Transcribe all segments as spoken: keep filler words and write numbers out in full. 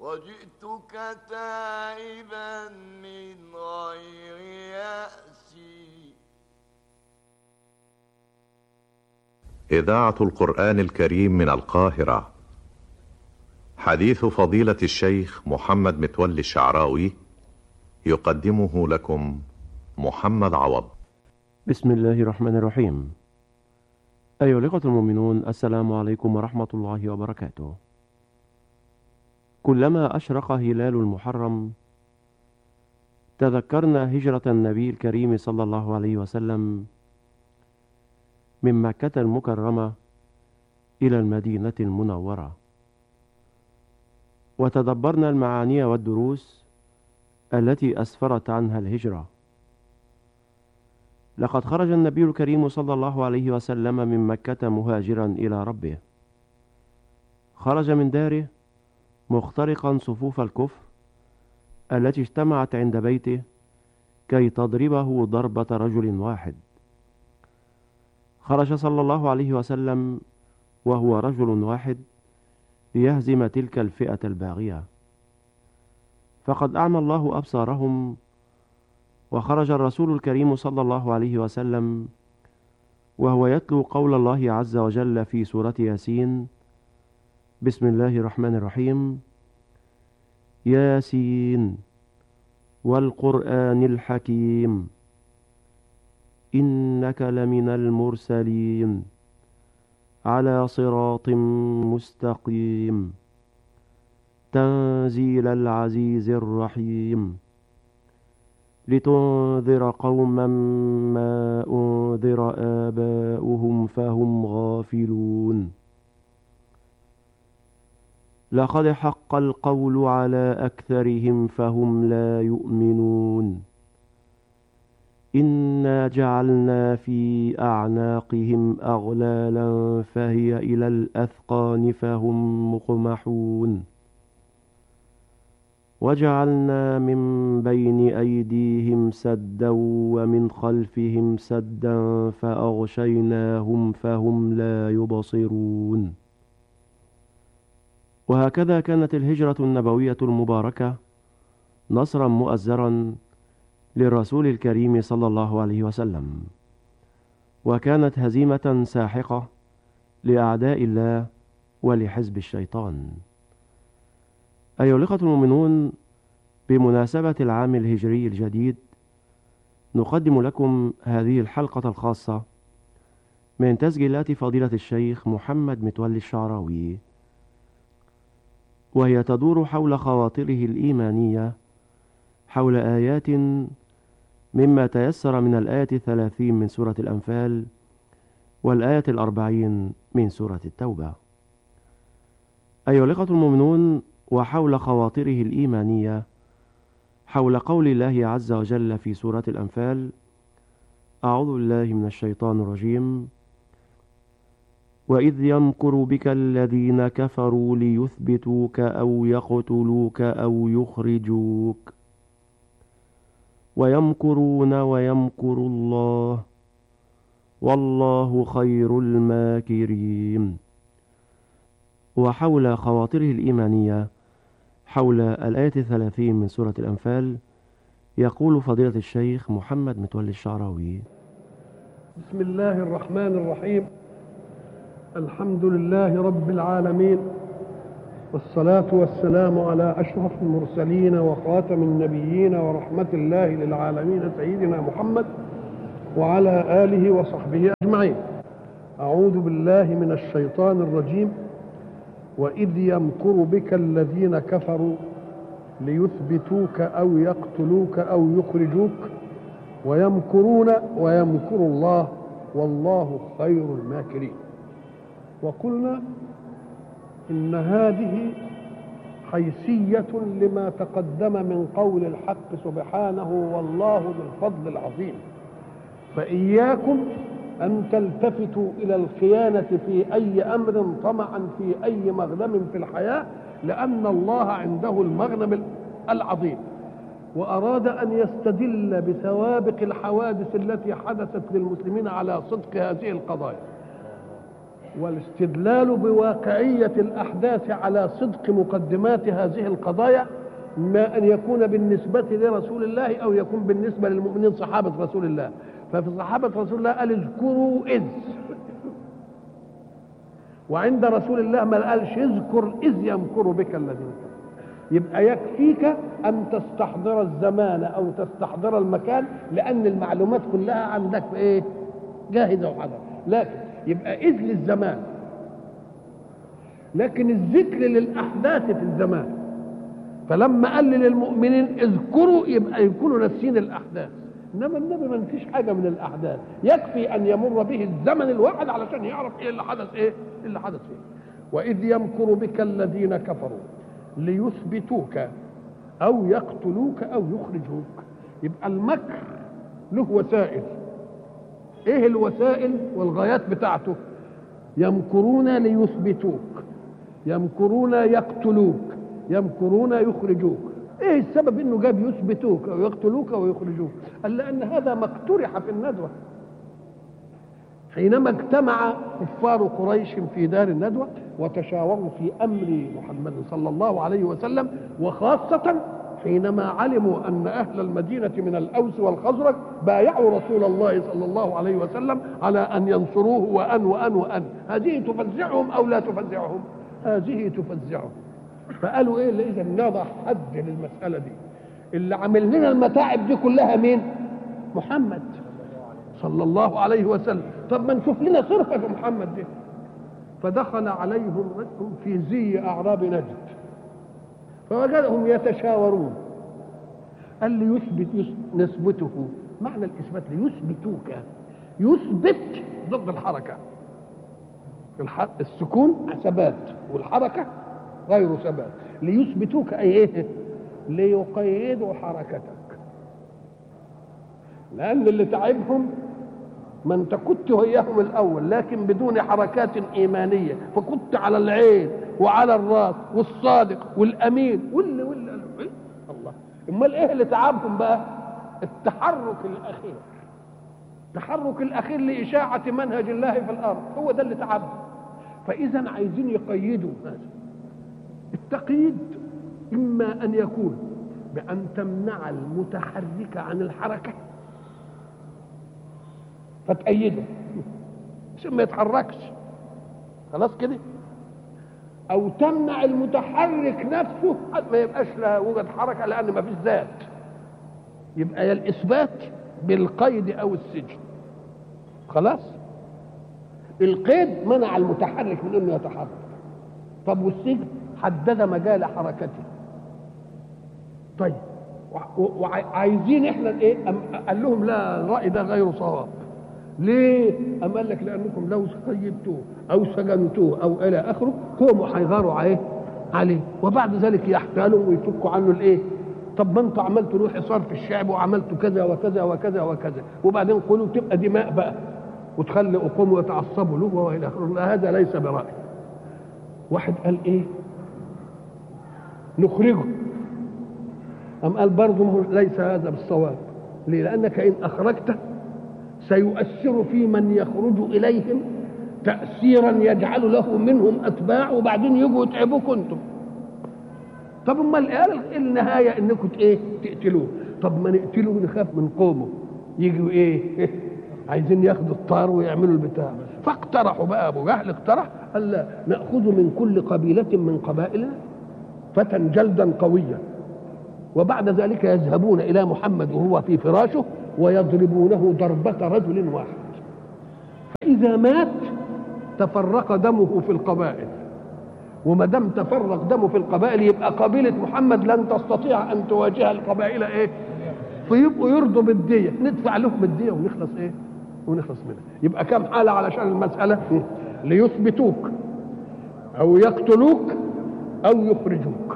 وجئتك تائبا من غير يأس. إذاعة القرآن الكريم من القاهرة. حديث فضيلة الشيخ محمد متولي الشعراوي يقدمه لكم محمد عوض. بسم الله الرحمن الرحيم. أيها الإخوة المؤمنون، السلام عليكم ورحمة الله وبركاته. كلما أشرق هلال المحرم تذكرنا هجرة النبي الكريم صلى الله عليه وسلم من مكة المكرمة إلى المدينة المنورة، وتدبرنا المعاني والدروس التي أسفرت عنها الهجرة. لقد خرج النبي الكريم صلى الله عليه وسلم من مكة مهاجرا إلى ربه، خرج من داره مخترقا صفوف الكفر التي اجتمعت عند بيته كي تضربه ضربة رجل واحد. خرج صلى الله عليه وسلم وهو رجل واحد ليهزم تلك الفئة الباغية، فقد أعمى الله أبصارهم، وخرج الرسول الكريم صلى الله عليه وسلم وهو يتلو قول الله عز وجل في سورة ياسين: بسم الله الرحمن الرحيم، ياسين والقرآن الحكيم إنك لمن المرسلين على صراط مستقيم تنزيل العزيز الرحيم لتنذر قوما ما أنذر آباؤهم فهم غافلون لقد حق القول على أكثرهم فهم لا يؤمنون إنا جعلنا في أعناقهم أغلالا فهي إلى الأذقان فهم مقمحون وجعلنا من بين أيديهم سدا ومن خلفهم سدا فأغشيناهم فهم لا يبصرون. وهكذا كانت الهجرة النبوية المباركة نصرا مؤزرا للرسول الكريم صلى الله عليه وسلم، وكانت هزيمة ساحقة لأعداء الله ولحزب الشيطان. أيها الإخوة المؤمنون، بمناسبة العام الهجري الجديد نقدم لكم هذه الحلقة الخاصة من تسجيلات فضيلة الشيخ محمد متولي الشعراوي، وهي تدور حول خواطره الإيمانية حول آيات مما تيسر من الآية الثلاثين من سورة الأنفال والآية الأربعين من سورة التوبة. أيها الإخوة المؤمنون، وحول خواطره الإيمانية حول قول الله عز وجل في سورة الأنفال: أعوذ بالله من الشيطان الرجيم: وإذ يمكر بك الذين كفروا ليثبتوك أو يقتلوك أو يخرجوك ويمكرون ويمكر الله والله خير الماكرين. وحول خواطره الإيمانية حول الآية الثلاثين من سورة الأنفال يقول فضيلة الشيخ محمد متولي الشعراوي: بسم الله الرحمن الرحيم. الحمد لله رب العالمين، والصلاة والسلام على أشرف المرسلين وخاتم النبيين ورحمة الله للعالمين سيدنا محمد وعلى آله وصحبه أجمعين. أعوذ بالله من الشيطان الرجيم. وإذ يمكر بك الذين كفروا ليثبتوك أو يقتلوك أو يخرجوك ويمكرون ويمكر الله والله خير الماكرين. وقلنا إن هذه حيثية لما تقدم من قول الحق سبحانه: والله ذو الفضل العظيم. فإياكم أن تلتفتوا إلى الخيانة في أي أمر طمعا في أي مغنم في الحياة، لأن الله عنده المغنم العظيم. وأراد أن يستدل بسوابق الحوادث التي حدثت للمسلمين على صدق هذه القضايا. والاستدلال بواقعية الأحداث على صدق مقدمات هذه القضايا، ما أن يكون بالنسبة لرسول الله أو يكون بالنسبة للمؤمنين صحابة رسول الله. ففي صحابة رسول الله قال اذكروا إذ، وعند رسول الله ما قالش اذكر إذ يمكر بك الذين كفروا. يبقى يكفيك أن تستحضر الزمان أو تستحضر المكان، لأن المعلومات كلها عندك إيه؟ جاهزة وحاضرة. لكن يبقى إذ للزمان، لكن الذكر للأحداث في الزمان. فلما قال للمؤمنين اذكروا يبقى يكونوا ناسين الأحداث، إنما النبي ما نسيش حاجة من الأحداث، يكفي أن يمر به الزمن الواحد علشان يعرف إيه اللي حدث، إيه اللي حدث فيه. وإذ يمكر بك الذين كفروا ليثبتوك أو يقتلوك أو يخرجوك. يبقى المكر له وسائل. إيه الوسائل والغايات بتاعته؟ يمكرون ليثبتوك، يمكرون يقتلوك، يمكرون يخرجوك. ايه السبب انه جاب يثبتوك او يقتلوك او يخرجوك؟ قال لان هذا ما اقترح في الندوه حينما اجتمع كفار قريش في دار الندوه وتشاوروا في امر محمد صلى الله عليه وسلم، وخاصه حينما علموا ان اهل المدينه من الاوس والخزرج بايعوا رسول الله صلى الله عليه وسلم على ان ينصروه وان وان وان. هذه تفزعهم او لا تفزعهم؟ هذه تفزعهم. فقالوا ايه اللي اذا نضع حد للمساله دي؟ اللي عمل لنا المتاعب دي كلها مين؟ محمد صلى الله عليه وسلم. طب ما نشوف لنا صرفه في محمد دي. فدخل عليهم رجل في زي اعراب نجد فوجدهم يتشاورون. قال لي يثبت نثبته، معنى الاثبات ليثبتوك، يثبت ضد الحركه. السكون ثبات والحركه غير ثبات. ليثبتوك اي ايه؟ ليقيدوا حركتك، لان اللي تعبهم ما انت كنت وياهم الاول لكن بدون حركات ايمانيه، فكنت على العين وعلى الراس والصادق والامين واللي واللي إيه؟ الله. امال ايه اللي تعبهم بقى؟ التحرك الاخير، التحرك الاخير لاشاعه منهج الله في الارض، هو ده اللي تعبهم. فاذا عايزين يقيدوا هذا. التقييد إما أن يكون بأن تمنع المتحرك عن الحركة فتأيده عشان ما يتحركش، خلاص كده، أو تمنع المتحرك نفسه ما يبقاش لا وجد حركة لأن ما فيش ذات. يبقى يا الإثبات بالقيد أو السجن. خلاص، القيد منع المتحرك من أنه يتحرك. طب والسجن حدد مجال حركته. طيب وعايزين احنا ايه؟ قال لهم لا، الراي ده غير صواب. ليه؟ أم قال لك لانكم لو قيدتوه او سجنتوه او الى اخره هم هيغاروا عليه عليه وبعد ذلك يحتالوا ويفكوا عنه الايه؟ طب ما انتوا عملتوا له حصار في الشعب وعملتوا كذا وكذا وكذا وكذا، وبعدين قولوا تبقى دماء بقى وتخلي اقوم ويتعصبوا له والى اخره. هذا ليس براي. واحد قال ايه؟ نخرجه. أم قال برضه ليس هذا بالصواب. ليه؟ لأنك إن أخرجته سيؤثر في من يخرج إليهم تأثيرا يجعل له منهم أتباع وبعدين يجوا يتعبوكم أنتم. طب أمال قال النهاية إنكم إيه؟ تقتلوه. طب ما نقتلوه نخاف من قومه يجوا إيه؟ عايزين ياخدوا الطار ويعملوا البتاع. فاقترحوا بقى، أبو جهل اقترح قال لا، نأخذ من كل قبيلة من قبائلنا فتى جلدا قويا، وبعد ذلك يذهبون إلى محمد وهو في فراشه ويضربونه ضربة رجل واحد، فإذا مات تفرق دمه في القبائل، وما دام تفرق دمه في القبائل يبقى قبيلة محمد لن تستطيع أن تواجه القبائل إيه؟ فيبقوا يرضوا بالدية، ندفع لهم الدية ونخلص إيه؟ ونخلص منها. يبقى كم حالة علشان المسألة؟ ليثبتوك أو يقتلوك أو يخرجوك.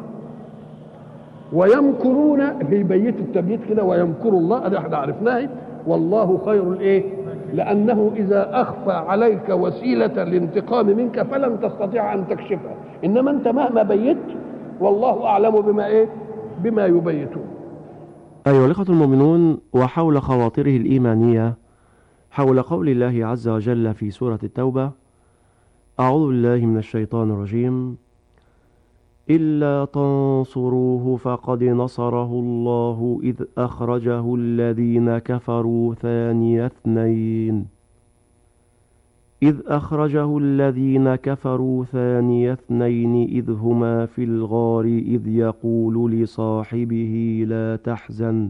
ويمكرون في بيت التبييت كده، ويمكر الله، ده احنا عرفناه، والله خير الايه؟ لأنه إذا أخفى عليك وسيلة للانتقام منك فلن تستطيع أن تكشفها، إنما أنت مهما بيت والله أعلم بما إيه؟ بما يبيتون. أيها الإخوة المؤمنون، وحول خواطره الإيمانية حول قول الله عز وجل في سورة التوبة: أعوذ بالله من الشيطان الرجيم. إلا تنصروه فقد نصره الله إذ أخرجه الذين كفروا ثاني اثنين إذ أخرجه الذين كفروا ثاني اثنين إذ هما في الغار إذ يقول لصاحبه لا تحزن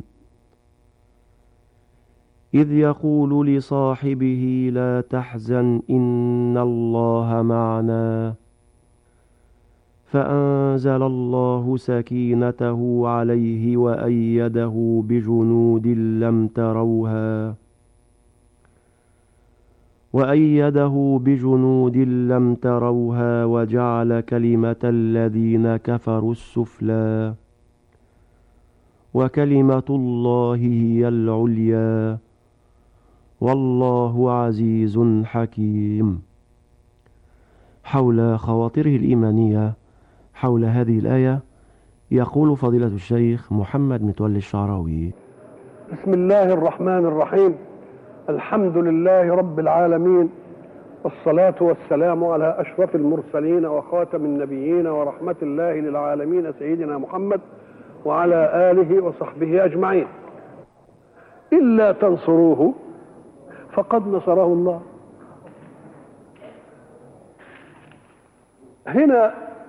إذ يقول لصاحبه لا تحزن إن الله معنا فأنزل الله سكينته عليه وأيده بجنود لم تروها وأيده بجنود لم تروها وجعل كلمة الذين كفروا السفلى وكلمة الله هي العليا والله عزيز حكيم. حول خواطره الإيمانية حول هذه الآية يقول فضيلة الشيخ محمد متولي الشعراوي: بسم الله الرحمن الرحيم. الحمد لله رب العالمين، والصلاة والسلام على أشرف المرسلين وخاتم النبيين ورحمة الله للعالمين سيدنا محمد وعلى آله وصحبه أجمعين. إلا تنصروه فقد نصره الله. هنا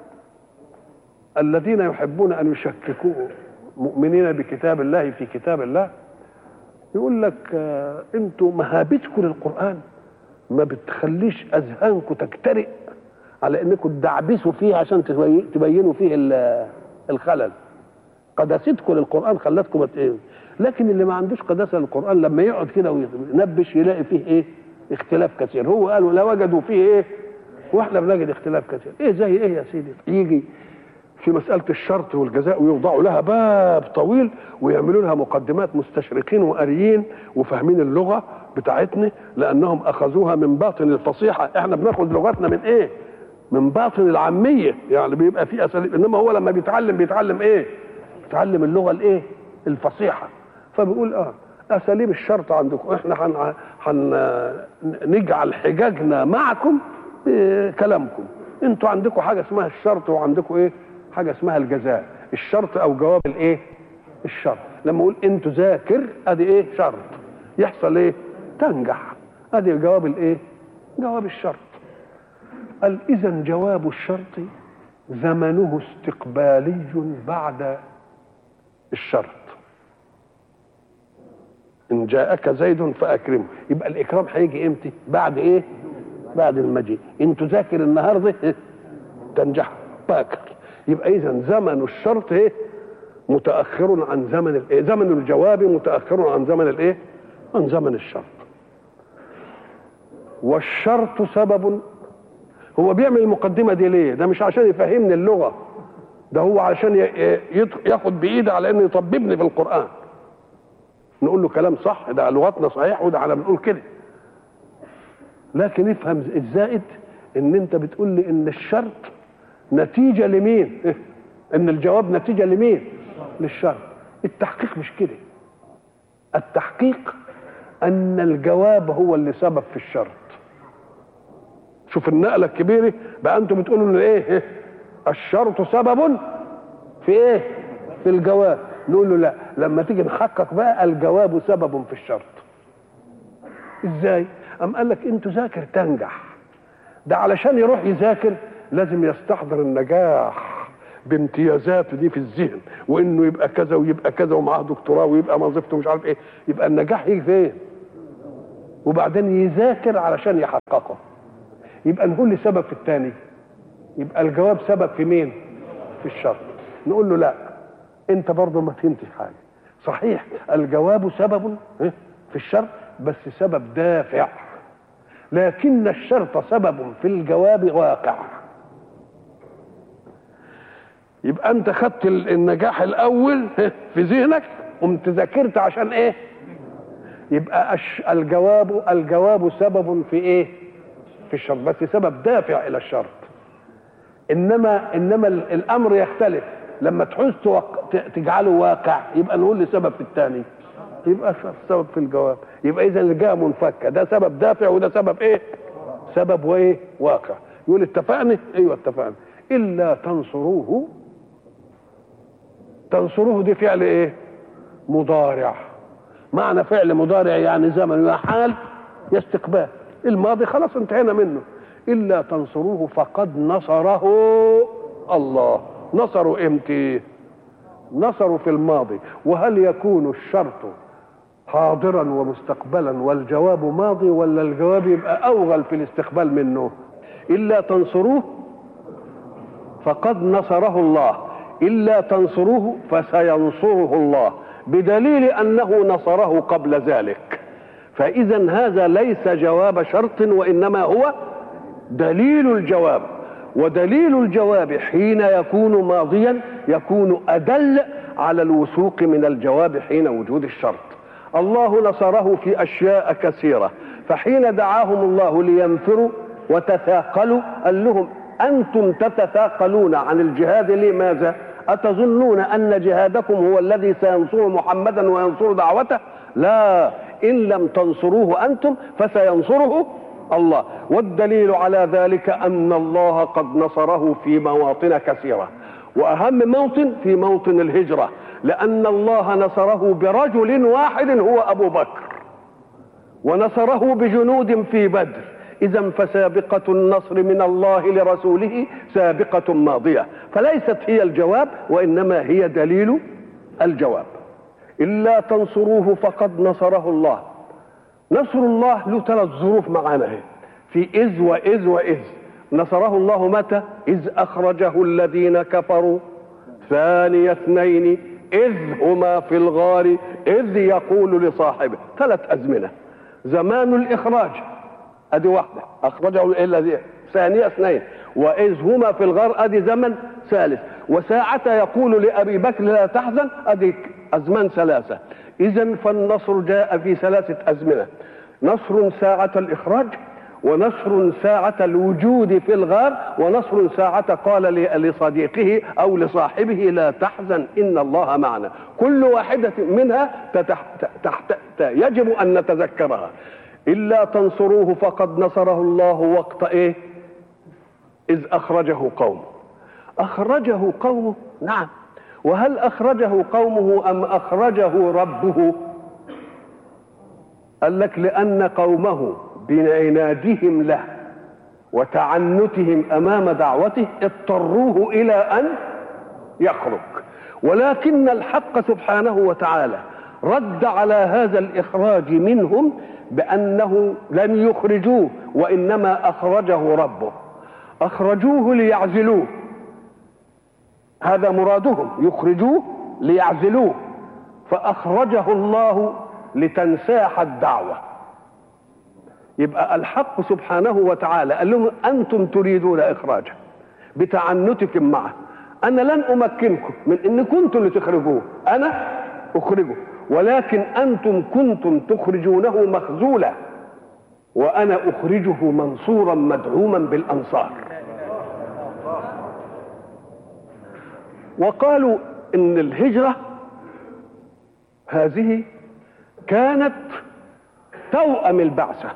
الذين يحبون أن يشككوا مؤمنين بكتاب الله في كتاب الله يقول لك آه انتوا مهابتكم للقرآن ما بتخليش أذهانكم تكترئ على انكم تدعبسوا فيه عشان تبينوا فيه الخلل. قداستكم للقرآن خلتكم متقين، لكن اللي ما عندوش قداسة للقرآن لما يقعد كده وينبش يلاقي فيه ايه؟ اختلاف كثير. هو قالوا لا وجدوا فيه ايه؟ واحنا بنجد اختلاف كثير. ايه زي ايه يا سيدي؟ يجي في مسألة الشرط والجزاء ويوضعوا لها باب طويل ويعملوا لها مقدمات مستشرقين وقاريين وفاهمين اللغة بتاعتنا لأنهم أخذوها من باطن الفصيحة. احنا بناخد لغتنا من ايه؟ من باطن العامية، يعني بيبقى في أساليب، إنما هو لما بيتعلم بيتعلم ايه؟ بيتعلم اللغة الايه؟ الفصيحة. فبيقول اه أساليب الشرط عندكم، احنا هن هن نجعل حجاجنا معكم إيه كلامكم. انتوا عندكم حاجة اسمها الشرط وعندكم ايه؟ حاجة اسمها الجزاء. الشرط او جواب الايه؟ الشرط. لما اقول انت ذاكر ادي ايه؟ شرط. يحصل ايه؟ تنجح. ادي جواب الايه؟ جواب الشرط. قال اذا جواب الشرط زمنه استقبالي بعد الشرط. ان جاءك زيد فاكرمه، يبقى الاكرام هيجي امتى؟ بعد ايه؟ بعد المجيء. انت ذاكر النهارده تنجح باكر. يبقى اذا زمن الشرط ايه؟ متاخر عن زمن الايه؟ زمن الجواب متاخر عن زمن الايه؟ عن زمن الشرط. والشرط سبب. هو بيعمل المقدمه دي ليه؟ ده مش عشان يفهمني اللغه، ده هو عشان ياخد بايدي على انه يطببني في القران. نقول له كلام صح، ده لغتنا صحيح وده على بنقول كده، لكن افهم الزائد ان انت بتقول لي ان الشرط نتيجه لمين؟ ان الجواب نتيجه لمين؟ للشرط. التحقيق مش كده. التحقيق ان الجواب هو اللي سبب في الشرط. شوف النقله الكبيره بقى. انتم بتقولوا ان ايه؟ الشرط سبب في ايه؟ في الجواب. نقول له لا، لما تيجي نحقق بقى الجواب سبب في الشرط. ازاي؟ أم قال لك انتوا ذاكر تنجح. ده علشان يروح يذاكر لازم يستحضر النجاح بامتيازاته دي في الذهن، وانه يبقى كذا ويبقى كذا ومعاه دكتوراه ويبقى وظيفته مش عارف ايه. يبقى النجاح يجي فين؟ وبعدين يذاكر علشان يحققه. يبقى نقول لي سبب في الثاني، يبقى الجواب سبب في مين؟ في الشرط. نقول له لا، انت برضه ما فهمتش حاجه. صحيح الجواب سبب في الشرط بس سبب دافع، لكن الشرط سبب في الجواب واقع. يبقى انت خدت النجاح الاول في ذهنك قمت ذاكرت عشان ايه؟ يبقى الجواب الجواب سبب في ايه؟ في الشرط، بس سبب دافع الى الشرط. انما انما الامر يختلف لما تحس تجعله واقع، يبقى نقول لي سبب في الثاني، يبقى السبب في الجواب. يبقى اذا الجهه منفكه، ده سبب دافع وده سبب ايه؟ سبب وايه؟ واقع. يقول اتفقنا؟ ايوه اتفقنا. الا تنصروه. تنصروه دي فعل ايه؟ مضارع. معنى فعل مضارع يعني زمن، يا حال يا استقبال. الماضي خلاص انتهينا منه. الا تنصروه فقد نصره الله. نصروا امتى؟ نصروا في الماضي. وهل يكون الشرط حاضرا ومستقبلا والجواب ماضي، ولا الجواب يبقى اوغل في الاستقبال منه؟ الا تنصروه فقد نصره الله، الا تنصروه فسينصره الله، بدليل انه نصره قبل ذلك. فاذا هذا ليس جواب شرط، وانما هو دليل الجواب. ودليل الجواب حين يكون ماضيا يكون ادل على الوثوق من الجواب حين وجود الشرط. الله نصره في اشياء كثيره، فحين دعاهم الله لينفروا وتثاقلوا قال لهم انتم تتثاقلون عن الجهاد لماذا؟ اتظنون ان جهادكم هو الذي سينصر محمدا وينصر دعوته؟ لا، ان لم تنصروه انتم فسينصره الله. والدليل على ذلك ان الله قد نصره في مواطن كثيره، واهم موطن في موطن الهجره، لان الله نصره برجل واحد هو ابو بكر، ونصره بجنود في بدر. اذا فسابقه النصر من الله لرسوله سابقه ماضيه، فليست هي الجواب وانما هي دليل الجواب. الا تنصروه فقد نصره الله. نصر الله له ثلاث ظروف معانا في اذ واذ واذ. نصره الله متى؟ اذ اخرجه الذين كفروا ثاني اثنين اذ هما في الغار اذ يقول لصاحبه. ثلاث ازمنه. زمان الاخراج ادي واحده، اخرجه الذي ثاني اثنين، واذ هما في الغار ادي زمن ثالث، وساعة يقول لابي بكر لا تحزن ادي ازمان ثلاثه. اذا فالنصر جاء في ثلاثه ازمنه: نصر ساعة الاخراج، ونصر ساعة الوجود في الغار، ونصر ساعة قال لصديقه او لصاحبه لا تحزن ان الله معنا. كل واحدة منها تحت تحت يجب ان نتذكرها. الا تنصروه فقد نصره الله وقت ايه؟ اذ اخرجه قومه. اخرجه قومه، نعم. وهل اخرجه قومه ام اخرجه ربه؟ قال لك لان قومه بعنادهم له وتعنتهم امام دعوته اضطروه الى ان يخرج، ولكن الحق سبحانه وتعالى رد على هذا الاخراج منهم بانه لم يخرجوه وانما اخرجه ربه. اخرجوه ليعزلوه، هذا مرادهم، يخرجوه ليعزلوه، فاخرجه الله لتنساح الدعوه. يبقى الحق سبحانه وتعالى قال لهم انتم تريدون اخراجه بتعنتكم معه، انا لن امكنكم من ان كنتم اللي تخرجوه، انا اخرجه، ولكن انتم كنتم تخرجونه مخذولا، وانا اخرجه منصورا مدعوما بالانصار. وقالوا ان الهجرة هذه كانت توأم البعثة،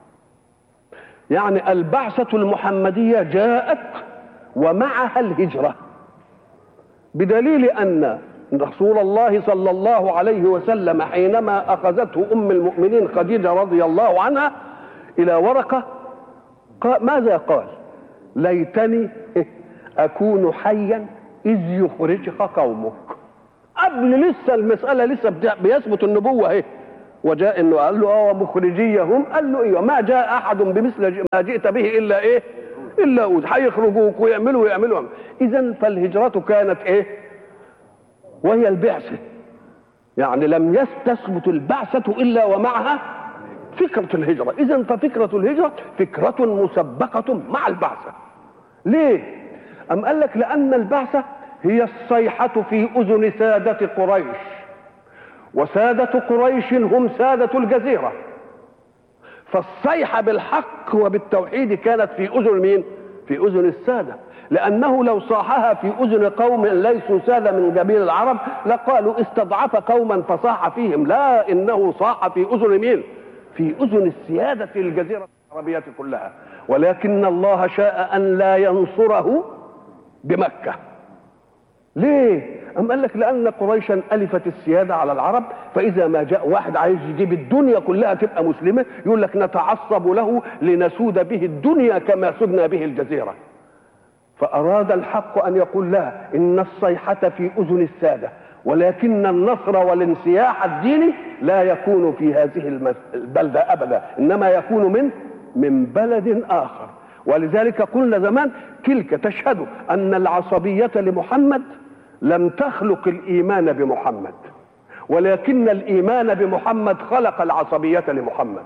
يعني البعثة المحمدية جاءت ومعها الهجرة، بدليل ان رسول الله صلى الله عليه وسلم حينما اخذته ام المؤمنين خديجة رضي الله عنها الى ورقة قال ماذا قال؟ ليتني اكون حيا اذ يخرجك قومك. قبل لسه المسألة لسه بيثبت النبوة اهي، وجاء انه قال له اه مخرجيهم، قال له ايوه ما جاء احد بمثل ما جئت به الا ايه؟ الا اوذ، هيخرجوك ويعملوا ويعملوا. اذا فالهجرة كانت ايه؟ وهي البعثة، يعني لم يستثبت البعثة الا ومعها فكرة الهجرة. اذا ففكرة الهجرة فكرة مسبقة مع البعثة. ليه؟ أم قال لك لأن البعثة هي الصيحة في أذن سادة قريش، وسادة قريش هم سادة الجزيرة، فالصيحة بالحق وبالتوحيد كانت في أذن مين؟ في أذن السادة، لأنه لو صاحها في أذن قوم ليسوا سادة من قبيل العرب لقالوا استضعف قوما فصاح فيهم، لا، إنه صاح في أذن مين؟ في أذن السيادة في الجزيرة العربية كلها. ولكن الله شاء أن لا ينصره بمكة. ليه؟ أم قال لك لأن قريشا ألفت السيادة على العرب، فإذا ما جاء واحد عايز يجيب الدنيا كلها تبقى مسلمة يقول لك نتعصب له لنسود به الدنيا كما سدنا به الجزيرة. فأراد الحق أن يقول لها إن الصيحة في أذن السادة، ولكن النصر والانسياح الديني لا يكون في هذه البلدة أبدا، إنما يكون من من بلد آخر. ولذلك قلنا زمان تلك تشهد أن العصبية لمحمد لم تخلق الإيمان بمحمد، ولكن الإيمان بمحمد خلق العصبية لمحمد.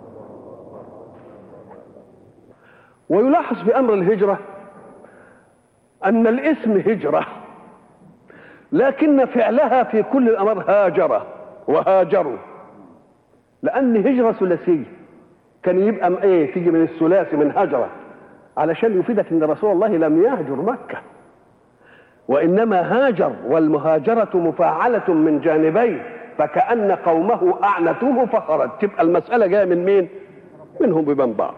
ويلاحظ في أمر الهجرة أن الاسم هجرة، لكن فعلها في كل الأمر هاجر وهاجروا، لأن هجرة ثلاثية كان يبقى ايه تيجي من الثلاثي من هجرة، علشان يفيدك ان رسول الله لم يهجر مكة وإنما هاجر، والمهاجرة مفاعلة من جانبين، فكأن قومه أعنتوه فخرج، تبقى المسألة جاية من مين؟ منهم بمن بعض.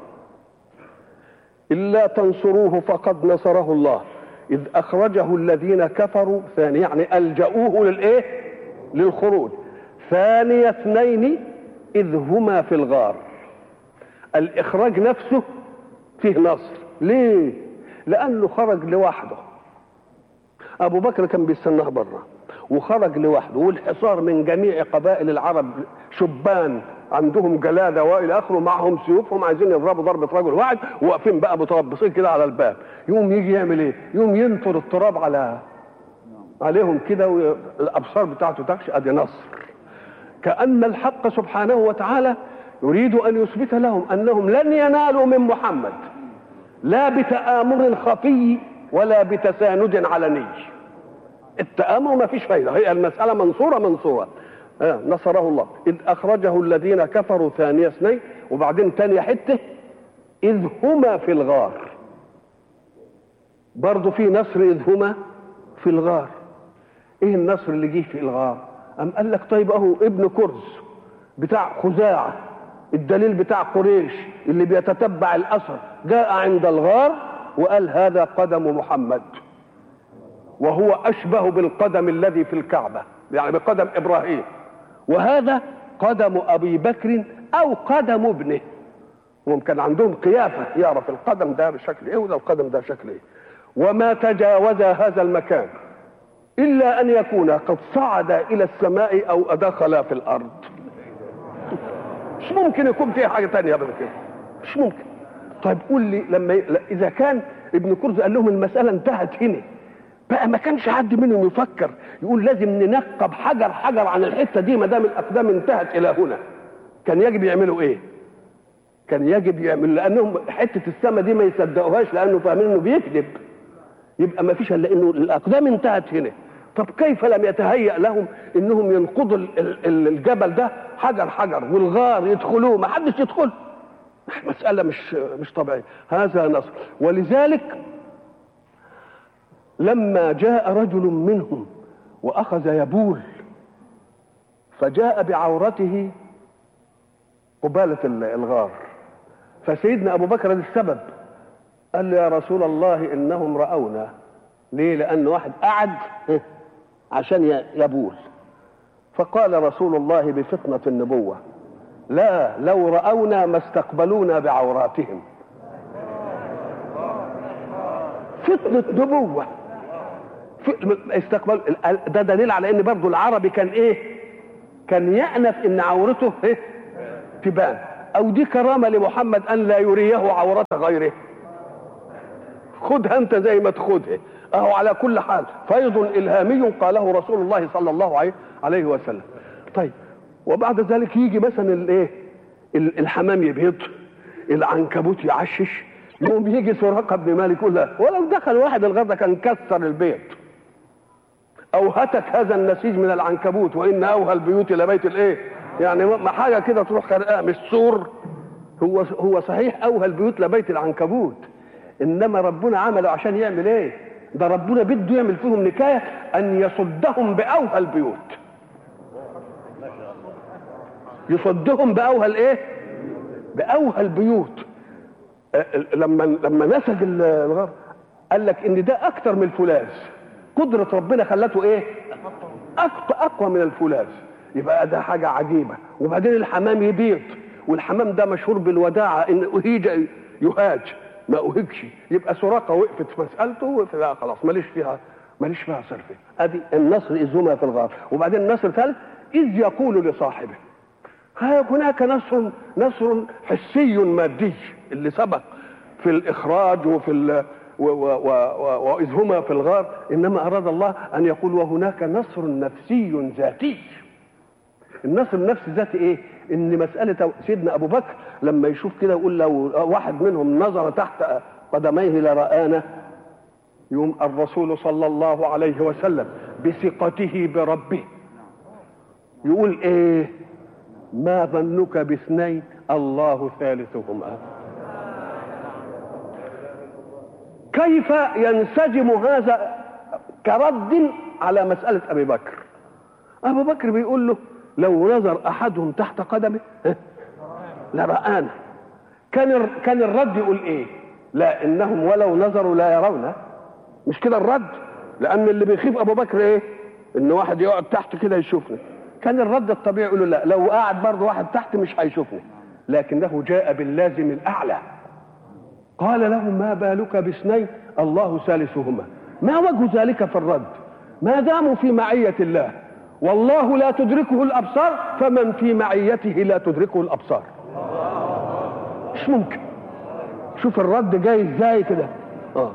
إلا تنصروه فقد نصره الله إذ أخرجه الذين كفروا ثاني، يعني ألجأوه للإيه؟ للخروج. ثاني اثنين إذ هما في الغار. الإخراج نفسه فيه نصر. ليه؟ لأنه خرج لوحده، أبو بكر كان بيستناه بره وخرج لوحده، والحصار من جميع قبائل العرب شبان عندهم جلادة وإلى آخره، معهم سيوفهم عايزين يضربوا ضربة رجل واحد، واقفين بقى متربصين كده على الباب. يوم يجي يعمل إيه؟ يوم ينطر التراب على عليهم كده والأبصار بتاعته تخشى. أدي نصر. كأن الحق سبحانه وتعالى يريد أن يثبت لهم أنهم لن ينالوا من محمد لا بتآمر خفي ولا بتساند علني. التآمر ما فيش فايدة، هي المسألة منصورة منصورة. آه نصره الله إذ أخرجه الذين كفروا ثاني اثنين، وبعدين تاني حتة إذ هما في الغار. برضو في نصر إذ هما في الغار. إيه النصر اللي جه في الغار؟ أم قال لك طيب أهو ابن كرز بتاع خزاعة، الدليل بتاع قريش اللي بيتتبع الأثر، جاء عند الغار وقال هذا قدم محمد، وهو أشبه بالقدم الذي في الكعبة، يعني بقدم إبراهيم، وهذا قدم أبي بكر أو قدم ابنه. وكان عندهم قيافة يعرف القدم ده بشكل إيه وده القدم ده بشكل إيه. وما تجاوز هذا المكان إلا أن يكون قد صعد إلى السماء أو أدخل في الأرض. مش ممكن يكون فيه حاجة تانية غير كده، مش ممكن. طيب قول لي لما ي... إذا كان ابن كرز قال لهم المسألة انتهت هنا، بقى ما كانش حد منهم يفكر يقول لازم ننقب حجر حجر عن الحتة دي ما دام الأقدام انتهت إلى هنا؟ كان يجب يعملوا إيه؟ كان يجب يعمل، لأنهم حتة السماء دي ما يصدقوهاش لأنه فاهمين إنه بيكذب. يبقى ما فيش إلا إنه الأقدام انتهت هنا. طب كيف لم يتهيأ لهم إنهم ينقضوا الجبل ده حجر حجر والغار يدخلوه؟ ما حدش يدخل. مسألة مش مش طبيعية. هذا نصر. ولذلك لما جاء رجل منهم وأخذ يبول فجاء بعورته قبالة الغار، فسيدنا أبو بكر السبب قال له يا رسول الله إنهم رأونا. ليه؟ لأن واحد قعد عشان يبول. فقال رسول الله بفطنة النبوة لا، لو رأونا ما استقبلونا بعوراتهم. فطنة نبوة استقبل. ده دليل على ان برضو العربي كان ايه؟ كان يأنف ان عورته ايه؟ تبان. او دي كرامة لمحمد ان لا يريه عورة غيره. خدها انت زي ما تاخدها. اهو على كل حال فيض الهامي قاله رسول الله صلى الله عليه وسلم. طيب وبعد ذلك يجي مثلا الايه؟ الحمام يبيض، العنكبوت يعشش، يوم يجي سراقة بن مالك يقول لا، ولو دخل واحد الغرض كان كسر البيت او هتك هذا النسيج من العنكبوت، وان اوهى البيوت لبيت الايه؟ يعني ما حاجه كده تروح خرقاه مش سور. هو هو صحيح اوهى البيوت لبيت العنكبوت، انما ربنا عمله عشان يعمل ايه؟ ده ربنا بده يعمل فيهم نكايه ان يصدهم باوهى البيوت. يصدهم باوهى الايه؟ باوهى البيوت. لما لما نسج الغار قال لك ان ده اكتر من الفولاذ، قدره ربنا خلته ايه؟ اقوى من الفولاذ. يبقى ده حاجه عجيبه. وبعدين الحمام يبيض، والحمام ده مشهور بالوداعه، ان اهيج يهاج ما اهجش. يبقى سراقه وقفت في مسالته وقفت، لا خلاص ماليش فيها ماليش فيها صرفه. ادي النصر اذ هما في الغار. وبعدين النصر الثالث اذ يقول لصاحبه. هناك نصر نصر حسي مادي اللي سبق في الاخراج وفي ال واذ هما في الغار، انما اراد الله ان يقول وهناك نصر نفسي ذاتي. النصر النفسي ذاتي ايه؟ ان مساله سيدنا ابو بكر لما يشوف كده يقول لو واحد منهم نظر تحت قدميه لرآنا، يوم الرسول صلى الله عليه وسلم بثقته بربه يقول ايه؟ ما ظنك باثنين الله ثالثهما. كيف ينسجم هذا كرد على مسألة أبي بكر؟ أبو بكر بيقول له لو نظر أحدهم تحت قدمه لرآنا. كان كان الرد يقول إيه؟ لا إنهم ولو نظروا لا يرون. مش كده الرد؟ لأن اللي بيخيف أبو بكر إيه؟ إن واحد يقعد تحت كده يشوفني. كان الرد الطبيعي يقول له لا، لو قاعد برضه واحد تحت مش هيشوفني. لكنه جاء باللازم الأعلى. قال له ما بالك باثنين الله ثالثهما. ما وجه ذلك في الرد؟ ما داموا في معية الله، والله لا تدركه الأبصار، فمن في معيته لا تدركه الأبصار. مش ممكن. شوف الرد جاي ازاي كده. اه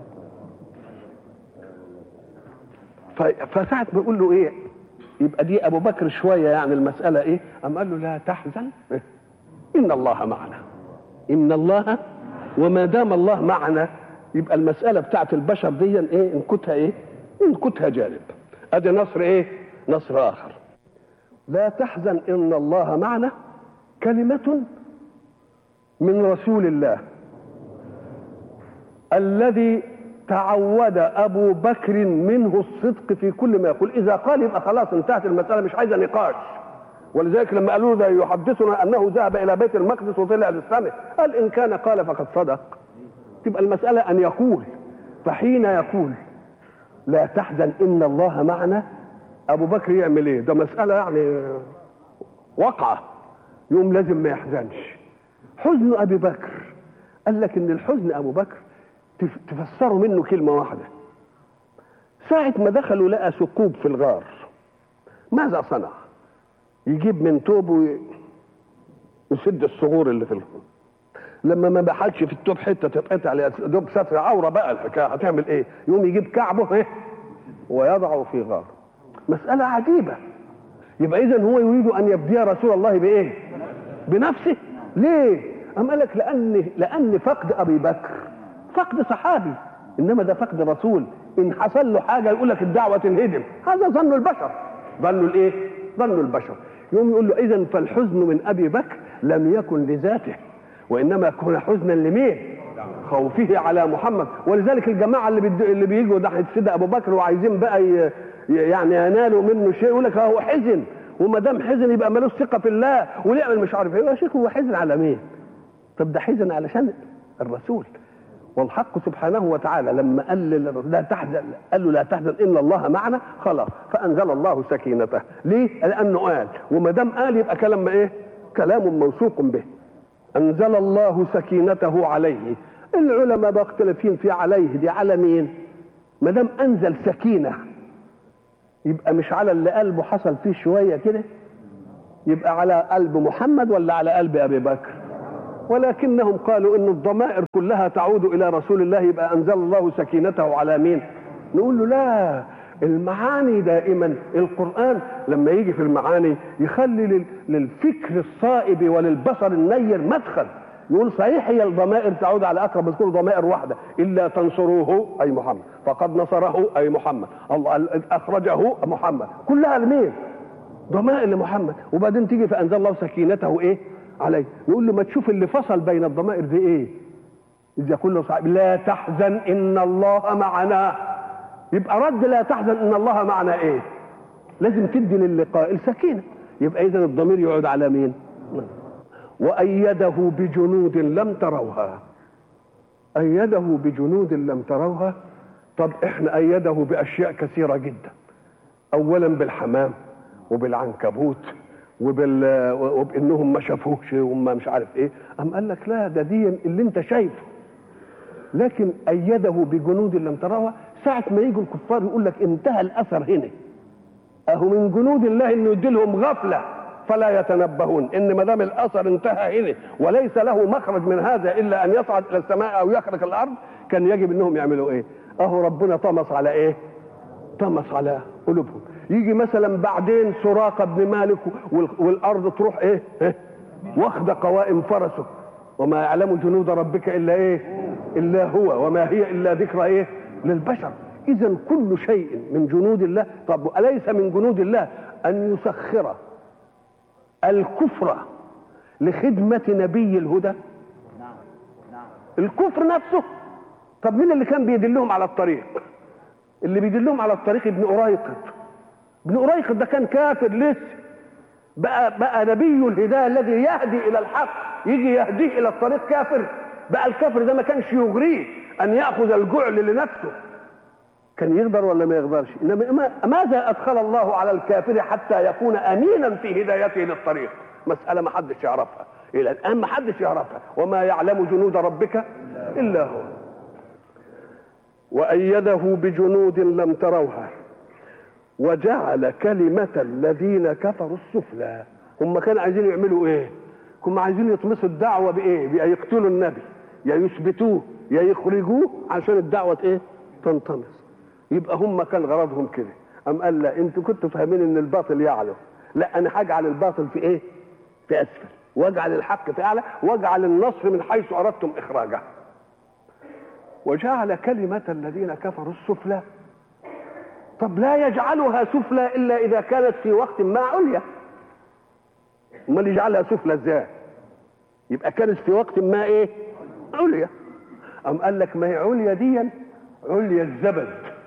فساعة بيقول له ايه؟ يبقى دي ابو بكر شويه يعني المساله ايه؟ قام قال له لا تحزن ان الله معنا. ان الله، وما دام الله معنا يبقى المساله بتاعت البشر دي ايه؟ انكتها ايه؟ انكتها جانب. ادي نصر ايه؟ نصر اخر. لا تحزن ان الله معنا كلمه من رسول الله الذي تعود ابو بكر منه الصدق في كل ما يقول. اذا قال يبقى خلاص انتهت المساله، مش عايزه نقاش. ولذلك لما قالوا له يحدثنا انه ذهب الى بيت المقدس وطلع للسماء، قال ان كان قال فقد صدق. تبقى المساله ان يقول. فحين يقول لا تحزن ان الله معنا، ابو بكر يعمل ايه؟ ده مساله يعني وقعه، يوم لازم ما يحزنش. حزن ابي بكر، قال لك ان الحزن ابو بكر تفسروا منه كلمة واحدة. ساعة ما دخلوا لقى ثقوب في الغار، ماذا صنع؟ يجيب من توبه يسد الصغور اللي في الغار. لما ما بحلش في التوب حتة تتقطع على دوب ستر عورة بقى الحكاية، هتعمل ايه؟ يوم يجيب كعبه ايه؟ ويضعه في غار. مسألة عجيبة. يبقى إذن هو يريد أن يبدي رسول الله بإيه؟ بنفسه. ليه؟ أم قال لك لأن لأن فقد أبي بكر فقد صحابي، انما ده فقد رسول. ان حصل له حاجه يقول لك الدعوه تنهدم. هذا ظن البشر. ظنوا الايه؟ ظنوا البشر. يوم يقول له اذا فالحزن من ابي بكر لم يكن لذاته، وانما كان حزنا لمين؟ خوفه على محمد. ولذلك الجماعه اللي بيد... اللي بييجوا ناحيه سيدنا ابو بكر وعايزين بقى ي... يعني ينالوا منه شيء، يقول لك هو حزن، وما دام حزن يبقى مالوش ثقه في الله ونعمل مش عارف ايه. يا شيخ هو حزن على مين؟ طب ده حزن علشان الرسول. والحق سبحانه وتعالى لما قال لا تحزن، قال له لا تحزن ان الله معنا، خلاص فانزل الله سكينته. ليه؟ لانه قال، وما دام قال يبقى كلام ايه؟ كلام موثوق به. انزل الله سكينته عليه. العلماء مختلفين في عليه دي على مين؟ ما دام انزل سكينه يبقى مش على اللي قلبه حصل فيه شويه كده، يبقى على قلب محمد ولا على قلب ابي بكر؟ ولكنهم قالوا ان الضمائر كلها تعود الى رسول الله، يبقى انزل الله سكينته على مين؟ نقول له لا، المعاني دائما القرآن لما يجي في المعاني يخلي للفكر الصائب وللبصر النير مدخل. يقول صحيح هي الضمائر تعود على اقرب مذكور ضمائر واحده، الا تنصروه اي محمد، فقد نصره اي محمد، الله اخرجه محمد، كلها لمين؟ ضمائر لمحمد. وبعدين تيجي فانزل الله سكينته ايه؟ عليه. نقول له ما تشوف اللي فصل بين الضمائر دي ايه؟ اذا كله صعب لا تحزن ان الله معنا، يبقى رد لا تحزن ان الله معنا ايه؟ لازم تدي للقاء السكينه. يبقى اذا الضمير يعود على مين؟ وأيده بجنود لم تروها. أيده بجنود لم تروها. طب احنا أيده بأشياء كثيرة جدا، أولا بالحمام وبالعنكبوت وبال... وبانهم ما شافوهش وهم مش عارف ايه. أم قال لك لا، ده دي اللي انت شايفه، لكن أيده بجنود لم تروها. ساعة ما يجوا الكفار يقول لك انتهى الأثر هنا، أهو من جنود الله إنه يدي لهم غفلة فلا يتنبهون، إن ما دام الأثر انتهى هنا وليس له مخرج من هذا إلا أن يصعد إلى السماء أو يخرق الأرض، كان يجب إنهم يعملوا إيه؟ أهو ربنا طمس على إيه؟ طمس على قلوبهم. يجي مثلا بعدين سراقة بن مالك والأرض تروح إيه؟ إيه؟ واخدة قوائم فرسه، وما يعلم جنود ربك إلا إيه؟ إلا هو، وما هي إلا ذكرى إيه؟ للبشر. إذا كل شيء من جنود الله. طب أليس من جنود الله أن يسخر الكفر لخدمة نبي الهدى؟ الكفر نفسه. طب مين اللي كان بيدلهم على الطريق؟ اللي بيدلهم على الطريق ابن أريقط. ابن أريقط ده كان كافر لسه، بقى بقى نبي الهداية الذي يهدي إلى الحق يجي يهديه إلى الطريق كافر. بقى الكافر ده ما كانش يغريه أن يأخذ الجعل لنفسه، كان يقدر ولا ما يقدرش؟ إنما ماذا أدخل الله على الكافر حتى يكون أمينا في هدايته للطريق؟ مسألة ما حدش يعرفها إلى الآن، ما حدش يعرفها. وما يعلم جنود ربك إلا هو. وأيده بجنود لم تروها وجعل كلمة الذين كفروا السفلى. هم كانوا عايزين يعملوا إيه؟ هم عايزين يطمسوا الدعوة بإيه؟ بأن يقتلوا النبي، يا يثبتوه يا يخرجوه عشان الدعوة إيه؟ تنطمس. يبقى هم كان غرضهم كده. أم قال لا، انتوا كنتوا فاهمين ان الباطل يعلو، لا انا هجعل الباطل في ايه؟ في اسفل، واجعل الحق في اعلى، واجعل النصر من حيث اردتم اخراجه. وجعل كلمة الذين كفروا السفلى. طب لا يجعلها سفلى الا اذا كانت في وقت ما عليا. امال يجعلها سفلى ازاي؟ يبقى كانت في وقت ما ايه؟ عليا. أم قال لك ما هي عليا دي عليا الزبد.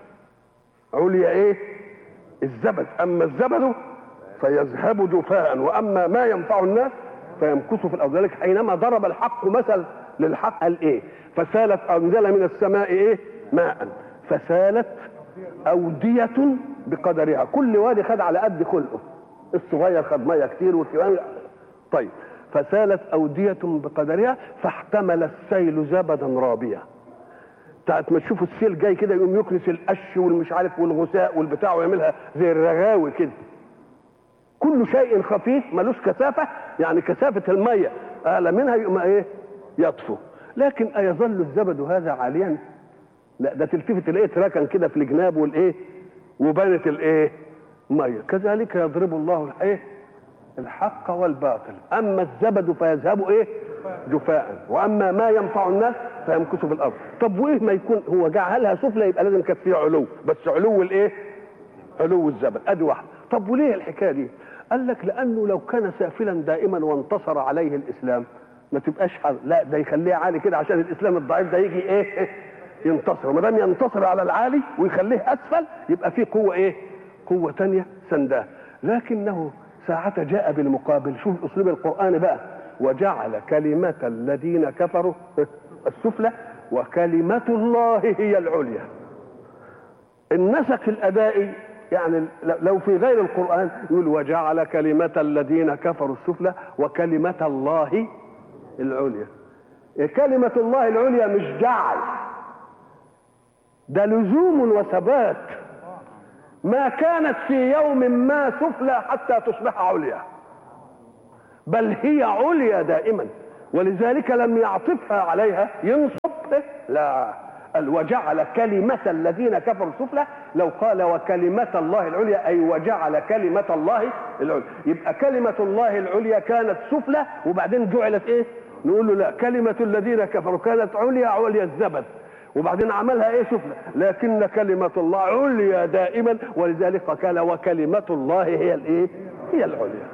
عليا ايه؟ الزبد. اما الزبد فيذهب جفاء، واما ما ينفع الناس فيمكث في الارض. ذلك حينما ضرب الحق مثل للحق قال ايه؟ فسالت، انزل من السماء ايه؟ ماء فسالت اودية بقدرها. كل وادي خد على قد خلقه، الصغير خد ميه كتير والكبير. طيب فسالت اودية بقدرها فاحتمل السيل زبدا رابيا. ساعة ما تشوفوا السيل جاي كده يقوم يكنس القش والمش عارف والغثاء والبتاع ويعملها زي الرغاوي كده. كل شيء خفيف ملوش كثافة، يعني كثافة المية أعلى منها يقوم ايه؟ يطفو. لكن أيظل الزبد هذا عاليا؟ لا، ده تلتفت الايه تركن كده في الجناب والايه وبانت الايه؟ مية. كذلك يضرب الله الايه؟ الحق والباطل. اما الزبد فيذهب ايه؟ جفاء، واما ما ينفع الناس فيمكث في الارض. طب وايه ما يكون هو جعلها سفلى يبقى لازم كانت فيها علو، بس علو الايه؟ علو الزبد. ادي واحده. طب وليه الحكايه دي؟ قال لك لانه لو كان سافلا دائما وانتصر عليه الاسلام ما تبقاش حل. لا، ده يخليه عالي كده عشان الاسلام الضعيف ده يجي ايه؟ ينتصر. ما دام ينتصر على العالي ويخليه اسفل يبقى فيه قوه ايه؟ قوه ثانيه سنداه. لكنه ساعة جاء بالمقابل. شوف اسلوب القرآن بقى. وجعل كلمة الذين كفروا السفلى وكلمة الله هي العليا. النسق الأدائي يعني لو في غير القرآن يقول وجعل كلمة الذين كفروا السفلى وكلمة الله العليا. كلمة الله العليا مش جعل، ده لزوم وثبات. ما كانت في يوم ما سفلى حتى تصبح عليا، بل هي عليا دائما. ولذلك لم يعطفها عليها ينصب، لا، قال وجعل كلمة الذين كفروا السفلى. لو قال وكلمة الله العليا أي وجعل كلمة الله العليا، يبقى كلمة الله العليا كانت سفلى وبعدين جعلت ايه؟ نقول له لا، كلمة الذين كفروا كانت عليا، عليا الزبد، وبعدين عملها ايه؟ سفلى. لكن كلمة الله عليا دائما، ولذلك قال وكلمة الله هي الايه؟ هي العليا.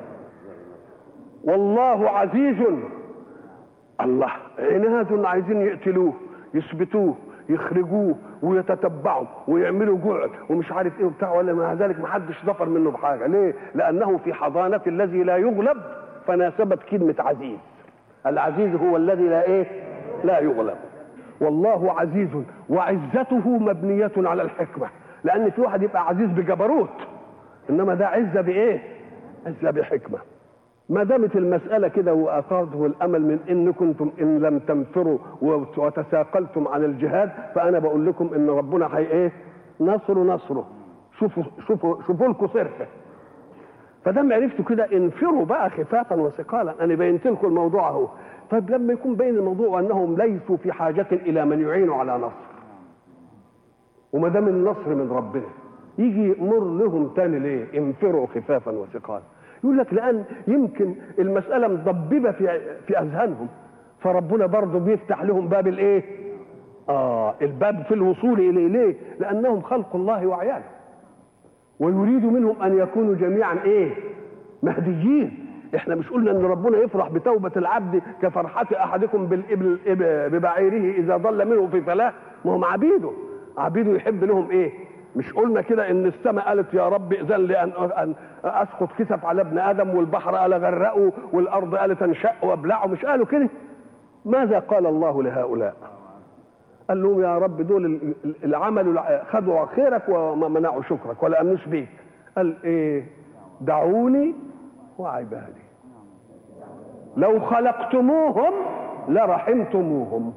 والله عزيز. الله عناد عايزين يقتلوه يثبتوه يخرجوه ويتتبعوا ويعملوا جوع ومش عارف ايه وبتاع، ولا مع ذلك ما حدش ظفر منه بحاجه. ليه؟ لانه في حضانه الذي لا يغلب، فناسبت كلمه عزيز. العزيز هو الذي لا ايه؟ لا يغلب. والله عزيز وعزته مبنية على الحكمة، لأن في واحد يبقى عزيز بجبروت، إنما ده عزة بإيه؟ عزة بحكمة. ما دامت المسألة كده وأثارته الأمل من إن كنتم إن لم تنفروا وتساقلتم عن الجهاد، فأنا بقول لكم إن ربنا هي إيه؟ نصر نصره. شوفوا شوفوا شوفوا لكم صرفة. فدام عرفتوا كده انفروا بقى خفافا وثقالا. أنا بينت لكم الموضوع أهو. طيب لما يكون بين الموضوع أنهم ليسوا في حاجة إلى من يعينوا على نصر، وما دام النصر من ربنا، يجي يأمر لهم تاني ليه؟ انفروا خفافا وثقالا. يقول لك لأن يمكن المسألة مضببة في في أذهانهم، فربنا برضه بيفتح لهم باب الإيه؟ آه الباب في الوصول إليه. ليه؟ لأنهم خلق الله وعياله، ويريد منهم أن يكونوا جميعا إيه؟ مهديين. إحنا مش قلنا إن ربنا يفرح بتوبة العبد كفرحة أحدكم بالإبل ببعيره إذا ضل منه في فلاة؟ ما هم عبيده، عبيده يحب لهم إيه؟ مش قلنا كده ان السماء قالت يا رب اذن لي ان اسقط كسف على ابن ادم، والبحر قال غرقه، والارض قالت انشق وابلعه؟ مش قالوا كده؟ ماذا قال الله لهؤلاء؟ قال لهم يا رب دول العمل خدوا خيرك وما منعوا شكرك ولا امنوش بيك. قال ايه؟ دعوني وعبادي لو خلقتموهم لرحمتموهم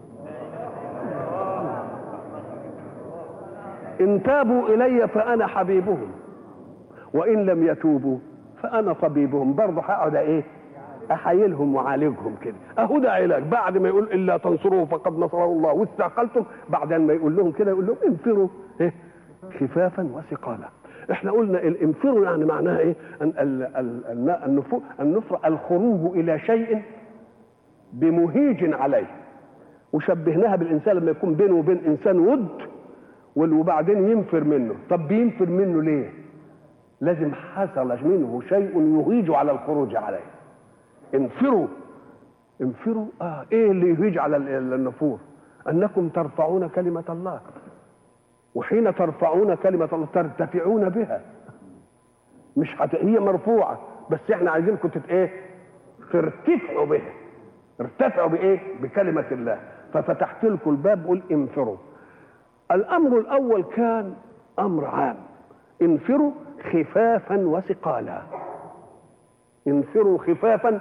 إن تابوا إلي فأنا حبيبهم وإن لم يتوبوا فأنا طبيبهم. برضه هقعد إيه؟ أحايلهم وعالجهم كده. أهو ده علاج. بعد ما يقول إلا تنصروه فقد نصره الله واستعقلتم، بعدين ما يقول لهم كده يقول لهم انفروا إيه؟ خفافا وثقالا. إحنا قلنا الانفروا يعني معناها إيه؟ النفر الخروج إلى شيء بمهيج عليه، وشبهناها بالإنسان لما يكون بينه وبين إنسان ود وبعدين ينفر منه. طب بينفر منه ليه؟ لازم حصل منه شيء يهيج على الخروج عليه. انفروا انفروا اه ايه اللي يهيج على النفور؟ انكم ترفعون كلمة الله، وحين ترفعون كلمة الله ترتفعون بها. مش حت... هي مرفوعة بس احنا عايزينكم تت ايه؟ ترتفعوا بها. ارتفعوا بايه؟ بكلمة الله. ففتحت لكم الباب قل انفروا. الامر الاول كان امر عام، انفروا خفافا وثقالا. انفروا خفافا.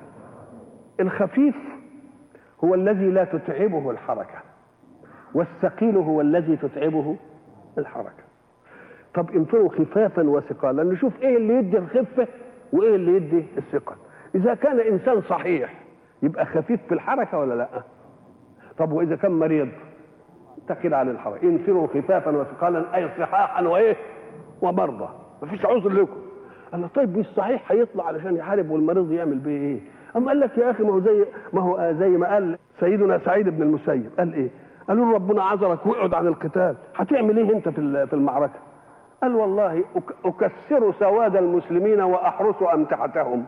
الخفيف هو الذي لا تتعبه الحركة، والثقيل هو الذي تتعبه الحركة. طب انفروا خفافا وثقالا، نشوف ايه اللي يدي الخفة وايه اللي يدي الثقل. اذا كان انسان صحيح يبقى خفيف في الحركة ولا لا؟ طب واذا كان مريض تقل عن الحركة. انفروا خفافا وثقالا اي صحاحا وايه؟ ومرضى. مفيش عذر لكم. قال طيب مش صحيح هيطلع علشان يحارب والمريض يعمل بيه ايه؟ اما قال لك يا اخي ما هو زي ما هو زي ما قال سيدنا سعيد بن المسيب. قال ايه؟ قالوا له ربنا عذرك واقعد عن القتال، هتعمل ايه انت في في المعركه؟ قال والله اكسر سواد المسلمين واحرس امتعتهم.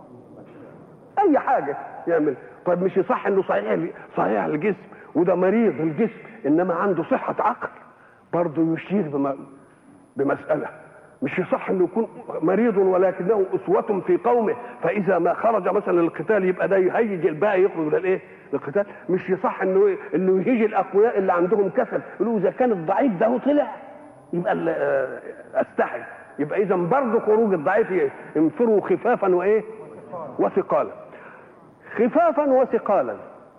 اي حاجه يعمل. طيب مش صح انه صحيح صحيح الجسم وده مريض الجسم، انما عنده صحه عقل، برضه يشير بم... بمساله. مش يصح انه يكون مريض ولكنه اسوة في قومه، فاذا ما خرج مثلا للقتال يبقى ده يهيج الباقي يخرج للايه؟ للقتال. مش يصح انه انه يهيج الاقوياء اللي عندهم كسل، يقولوا اذا كان الضعيف ده طلع يبقى استحي. يبقى اذا برضه خروج الضعيف انفروا خفافا وايه؟ وثقالا. خفافا وثقالا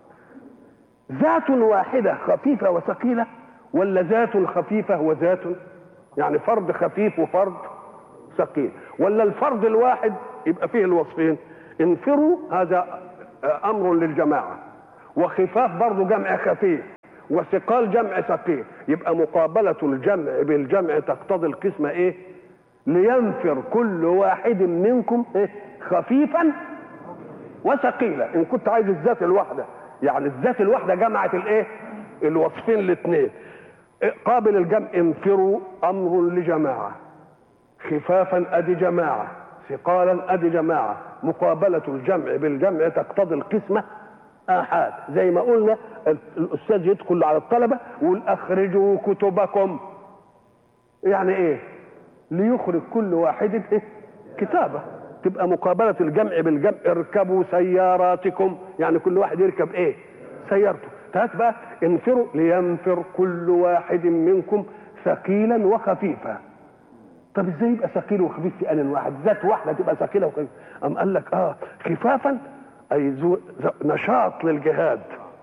ذات واحده خفيفه وثقيله، ولا ذات خفيفه وذات يعني فرد خفيف وفرد ثقيل، ولا الفرد الواحد يبقى فيه الوصفين؟ انفروا هذا امر للجماعه، وخفاف برضه جمع خفيف، وثقال جمع ثقيل. يبقى مقابله الجمع بالجمع تقتضي القسمه ايه؟ لينفر كل واحد منكم إيه؟ خفيفا وثقيلا. ان كنت عايز الذات الواحده، يعني الذات الواحده جمعت الايه؟ الوصفين الاثنين. قابل الجمع انفروا امر لجماعه، خفافا ادي جماعه، ثقالا ادي جماعه. مقابله الجمع بالجمع تقتضي القسمه آحاد. زي ما قلنا الاستاذ يدخل على الطلبه ويقول اخرجوا كتبكم، يعني ايه؟ ليخرج كل واحد إيه؟ كتابه. تبقى مقابله الجمع بالجمع. اركبوا سياراتكم، يعني كل واحد يركب ايه؟ سيارته. هات بقى انفروا لينفر كل واحد منكم ثقيلا وخفيفا. طب ازاي يبقى ثقيل وخفيف في آن واحد؟ ذات واحده تبقى ثقيله وخفيفه. ام قال لك اه خفافا اي ذو نشاط للجهاد،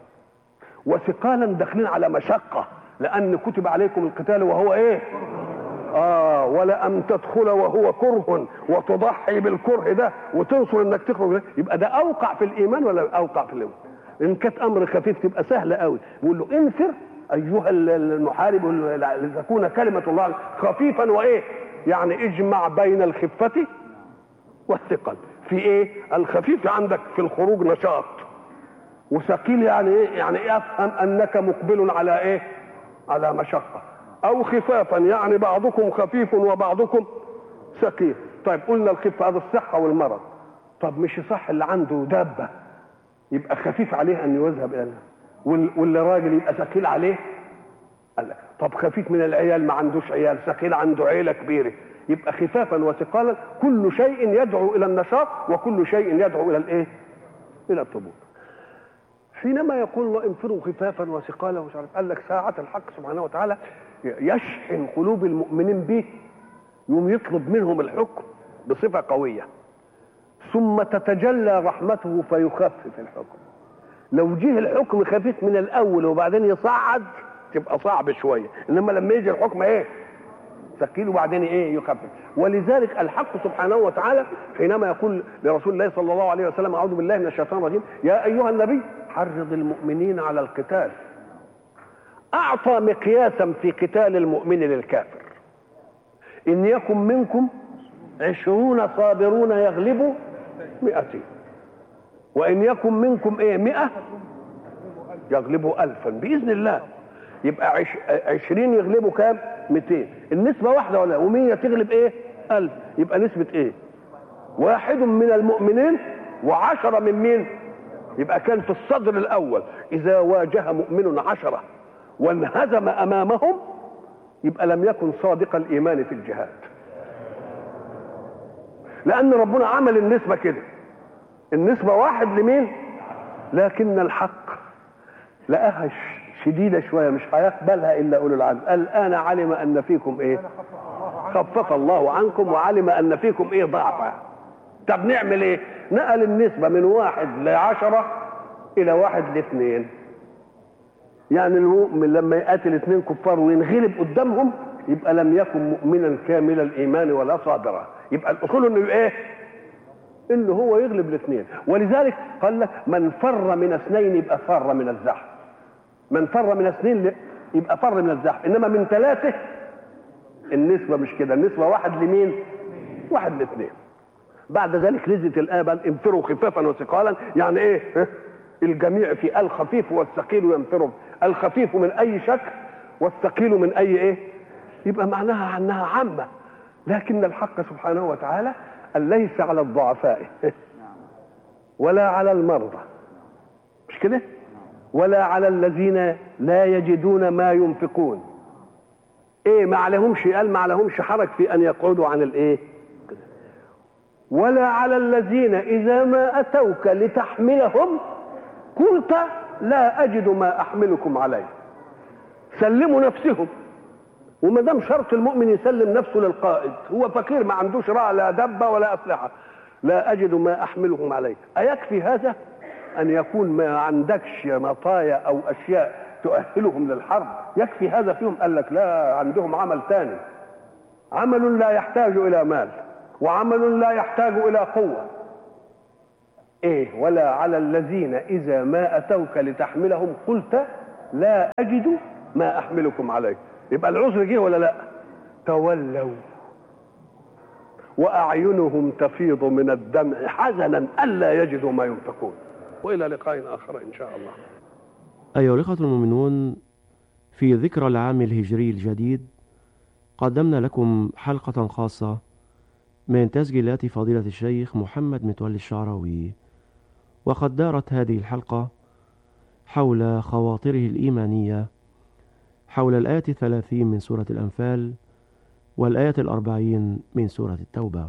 وثقالا داخلين على مشقه، لان كتب عليكم القتال وهو ايه؟ اه ولا ان تدخل وهو كره وتضحي بالكره ده وتنصر انك تخرج، يبقى ده اوقع في الايمان ولا اوقع في الايمان؟ ان كانت امر خفيف تبقى سهله قوي. بيقول له انفر ايها المحارب لتكون كلمه الله خفيفا وايه؟ يعني اجمع بين الخفه والثقل. في ايه؟ الخفيف عندك في الخروج نشاط، وثقيل يعني ايه؟ يعني ايه؟ افهم انك مقبل على ايه؟ على مشقه. او خفافا يعني بعضكم خفيف وبعضكم ثقيل. طيب قلنا الخفه هذا الصحه والمرض. طب مش صح اللي عنده دابه يبقى خفيف عليه ان يذهب الى واللي راجل يبقى ثقيل عليه؟ قال لك طب خفيف من العيال ما عندوش عيال، ثقيل عنده عيله كبيره، يبقى خفافا وثقالا كل شيء يدعو الى النشاط وكل شيء يدعو الى الايه؟ الى الثبوت. حينما يقول الله انفروا خفافا وثقالا ومش عارف، قال لك ساعة الحق سبحانه وتعالى يشحن قلوب المؤمنين به، يوم يطلب منهم الحكم بصفة قوية، ثم تتجلى رحمته فيخفف الحكم. لو جه الحكم خفيف من الاول وبعدين يصعد تبقى صعب شويه، انما لما يجي الحكم ايه؟ ثقيل وبعدين ايه؟ يخفف. ولذلك الحق سبحانه وتعالى حينما يقول لرسول الله صلى الله عليه وسلم اعوذ بالله من الشيطان الرجيم يا ايها النبي حرض المؤمنين على القتال، اعطى مقياسا في قتال المؤمن للكافر. ان يكن منكم عشرون صابرون يغلبوا مئتين، وان يكن منكم ايه؟ مئة يغلبوا الفا باذن الله. يبقى عش... عشرين يغلبوا كام؟ مئتين. النسبة واحدة ولا ومية تغلب ايه؟ الف. يبقى نسبة ايه؟ واحد من المؤمنين وعشرة من مين؟ يبقى كان في الصدر الاول اذا واجه مؤمن عشرة وانهزم امامهم يبقى لم يكن صادق الايمان في الجهاد، لان ربنا عمل النسبة كده، النسبة واحد لمين؟ لكن الحق لقاها شديدة شوية مش هيقبلها إلا أولو العزم. الآن علم أن فيكم إيه؟ خفف الله عنكم وعلم أن فيكم إيه؟ ضعفا. طب نعمل إيه؟ نقل النسبة من واحد لعشرة إلى واحد لاثنين. يعني المؤمن لما يقاتل اثنين كفار وينغلب قدامهم يبقى لم يكن مؤمنا كامل الإيمان ولا صادرا. يبقى الأصول إنه إيه؟ إنه هو يغلب الاثنين. ولذلك قال لك من فر من اثنين يبقى فر من الزحف. من فر من اثنين يبقى فر من الزحف، انما من ثلاثه النسبه مش كده، النسبه واحد لمين؟ واحد لاثنين. بعد ذلك نزلت الايه بقى انفروا خفافا وثقالا، يعني ايه؟ الجميع في الخفيف والثقيل ينفروا، الخفيف من اي شكل والثقيل من اي ايه؟ يبقى معناها انها عامه. لكن الحق سبحانه وتعالى قال ليس على الضعفاء ولا على المرضى، مش كده؟ ولا على الذين لا يجدون ما ينفقون. ايه ما عليهمش؟ قال ما عليهمش حرج في ان يقعدوا عن الايه؟ ولا على الذين اذا ما اتوك لتحملهم قلت لا اجد ما احملكم عليه. سلموا نفسهم. وما دام شرط المؤمن يسلم نفسه للقائد، هو فقير ما عندوش راى لا دبه ولا اسلحه، لا اجد ما احملكم عليه. ايكفي هذا ان يكون ما عندكش مطايا او اشياء تؤهلهم للحرب؟ يكفي هذا فيهم؟ قال لك لا، عندهم عمل ثاني، عمل لا يحتاج الى مال وعمل لا يحتاج الى قوه. ايه؟ ولا على الذين اذا ما اتوك لتحملهم قلت لا اجد ما احملكم عليه. يبقى العذر جه ولا لا؟ تولوا واعينهم تفيض من الدمع حزنا الا يجدوا ما ينفقون. والى لقاء اخر ان شاء الله. أيها الإخوة المؤمنون، في ذكرى العام الهجري الجديد قدمنا لكم حلقة خاصة من تسجيلات فضيلة الشيخ محمد متولي الشعراوي، وقد دارت هذه الحلقة حول خواطره الإيمانية حول الآية الثلاثين من سورة الأنفال والآية الأربعين من سورة التوبة.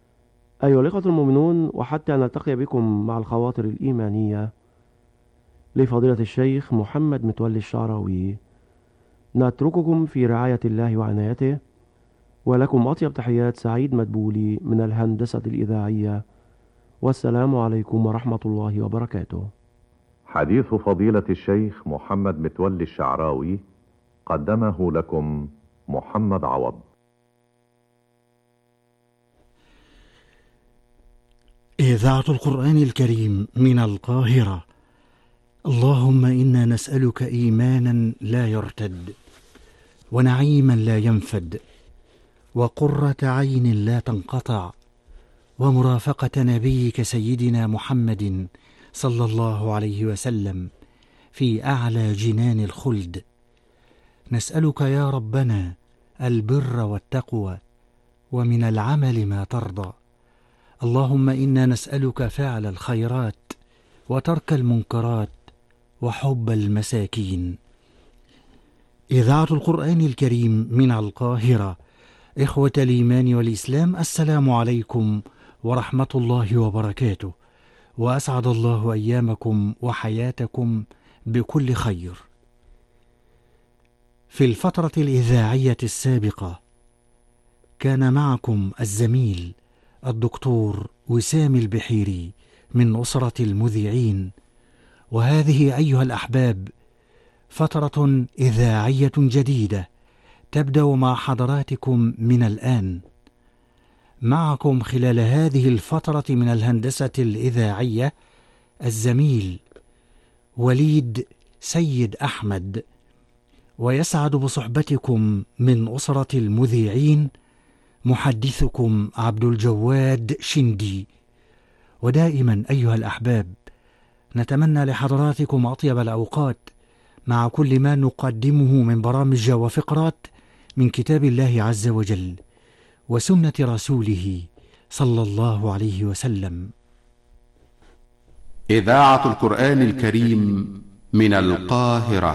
أيها الإخوة المؤمنون، وحتى نلتقي بكم مع الخواطر الإيمانية لفضيلة الشيخ محمد متولي الشعراوي. نترككم في رعاية الله وعنايته، ولكم أطيب تحيات سعيد مدبولي من الهندسة الإذاعية، والسلام عليكم ورحمة الله وبركاته. حديث فضيلة الشيخ محمد متولي الشعراوي قدمه لكم محمد عوض. إذاعة القرآن الكريم من القاهرة. اللهم إنا نسألك إيمانا لا يرتد، ونعيما لا ينفد، وقرة عين لا تنقطع، ومرافقة نبيك سيدنا محمد صلى الله عليه وسلم في أعلى جنان الخلد. نسألك يا ربنا البر والتقوى، ومن العمل ما ترضى. اللهم إنا نسألك فعل الخيرات، وترك المنكرات، وحب المساكين. إذاعة القرآن الكريم من القاهرة. إخوة الإيمان والإسلام، السلام عليكم ورحمة الله وبركاته، وأسعد الله أيامكم وحياتكم بكل خير. في الفترة الإذاعية السابقة كان معكم الزميل الدكتور وسام البحيري من أسرة المذيعين، وهذه أيها الأحباب فترة إذاعية جديدة تبدأ مع حضراتكم من الآن. معكم خلال هذه الفترة من الهندسة الإذاعية الزميل وليد سيد أحمد، ويسعد بصحبتكم من أسرة المذيعين محدثكم عبد الجواد شندي. ودائما أيها الأحباب نتمنى لحضراتكم أطيب الأوقات مع كل ما نقدمه من برامج وفقرات من كتاب الله عز وجل وسنة رسوله صلى الله عليه وسلم. إذاعة القرآن الكريم من القاهرة.